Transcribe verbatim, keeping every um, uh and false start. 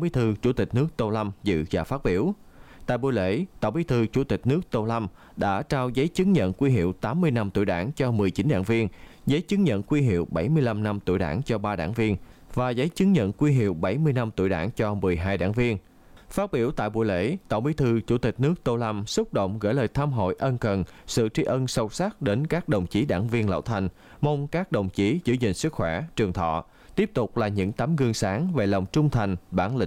Bí thư Chủ tịch nước Tô Lâm dự và phát biểu. Tại buổi lễ, Tổng Bí thư Chủ tịch nước Tô Lâm đã trao giấy chứng nhận quy hiệu tám mươi năm tuổi Đảng cho mười chín đảng viên, giấy chứng nhận quy hiệu bảy mươi lăm năm tuổi Đảng cho ba đảng viên và giấy chứng nhận quy hiệu bảy mươi năm tuổi Đảng cho mười hai đảng viên. Phát biểu tại buổi lễ, Tổng Bí thư Chủ tịch nước Tô Lâm xúc động gửi lời thăm hỏi ân cần, sự tri ân sâu sắc đến các đồng chí đảng viên lão thành, mong các đồng chí giữ gìn sức khỏe, trường thọ, tiếp tục là những tấm gương sáng về lòng trung thành, bản lĩnh